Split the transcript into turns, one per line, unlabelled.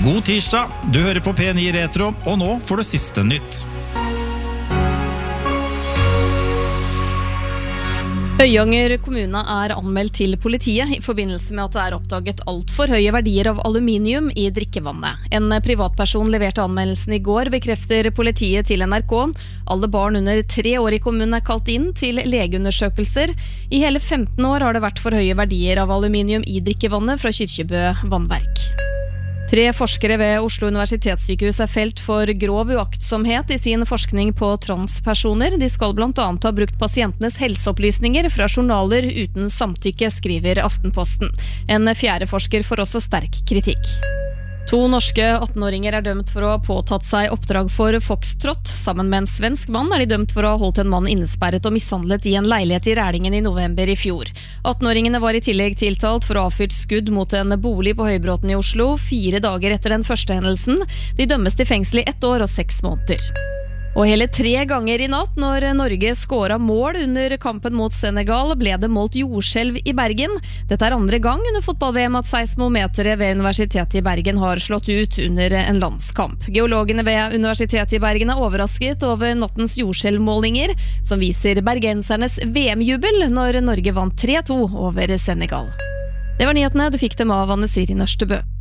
God tirsdag, du hører på P9 Retro, og nå får du siste nytt.
Høyanger kommune anmeldt til politiet I forbindelse med at det oppdaget alt for høye verdier av aluminium I drikkevannet. En privatperson leverte anmeldelsen I går, bekrefter politiet til NRK. Alle barn under 3 år I kommunen kalt inn til legeundersøkelser. I hele 15 år har det vært for høye verdier av aluminium I drikkevannet fra Kyrkjebø vannverk. 3 forskere ved Oslo universitetssykehus felt for grov uaktsomhet I sin forskning på transpersoner. De skal blant annet ha brukt pasientenes helseopplysninger fra journaler uten samtykke, skriver Aftenposten. En 4. forsker får også sterk kritikk. 2 norske 18-åringer dømt for å ha påtatt seg oppdrag for Foxtrot. Sammen med en svensk mann de dømt for å ha holdt en mann innesperret og mishandlet I en leilighet I Rælingen I november I fjor. 18-åringene var I tillegg tiltalt for å ha fyrt skudd mot en bolig på Høybråten I Oslo 4 dager etter den første hendelsen. De dømmes til fengsel I 1 år og 6 måneder. Og hele 3 ganger I natt, når Norge skåret mål under kampen mot Senegal, ble det målt jordskjelv I Bergen. Dette 2. gang under fotball-VM at seismometere ved Universitetet I Bergen har slått ut under en landskamp. Geologene ved Universitetet I Bergen overrasket over nattens jordskjelvmålinger, som viser bergensernes VM-jubel når Norge vant 3-2 over Senegal. Det var nyhetene, du fikk dem av Anne Siri Nørstebø.